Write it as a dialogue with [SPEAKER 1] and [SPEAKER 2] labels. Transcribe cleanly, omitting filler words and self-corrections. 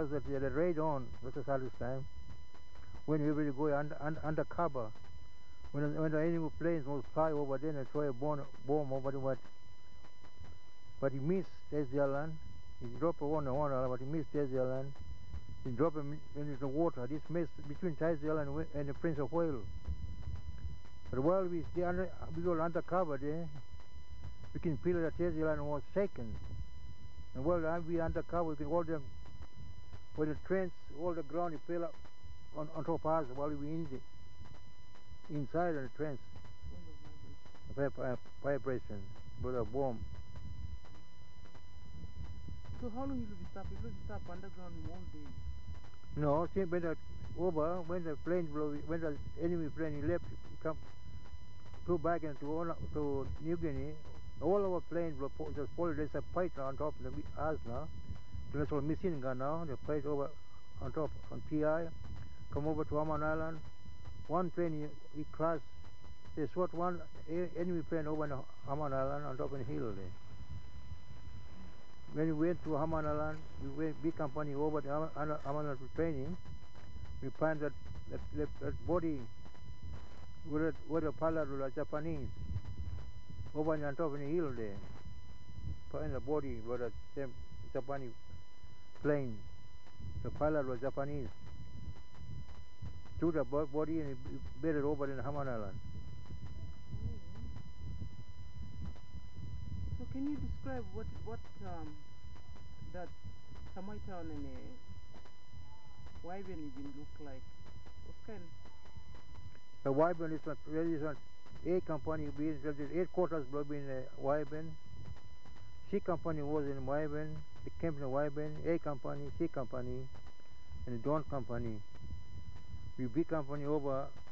[SPEAKER 1] was that the raid on, Mr. Salus time, when we really go under cover. When the enemy planes will fly over there and throw a bomb over the what. But he missed Tezialan. He dropped a one, but he missed Tezialan. He dropped him into the water. This mess between Tezialan and the Prince of Wales. But while we were undercover there, we can feel that Tezialan was shaken. And while we undercover, we can all them, when the trains, all the ground, it fell up on top of us while we were inside of the trains. Vibration, with a bomb.
[SPEAKER 2] So how long will you be stuck? You will be stuck underground all day?
[SPEAKER 1] No, see, when the plane when the enemy plane left, come flew back to New Guinea, all our planes were just followed. There's a fighter on top of us now. There's a machine gun now. They fight over on top on TI, come over to Amman Island. One plane we crashed. They shot one enemy plane over on Amman Island on top of the hill there. When we went to Amman Island, we went big company over to Amman Island for training. We find that body where the pilot was Japanese over on top of the hill there. Find the body where the same Japanese plane. The pilot was Japanese. Took the body and buried over in Amman Island.
[SPEAKER 2] So can you describe what that Samaitan and Wyvern even look like? What kind?
[SPEAKER 1] The Wyvern is not A company, headquarters will be in Wyvern. C company was in Wyvern, the camp in Wyvern, A company, C company, and the Dawn company. We B company over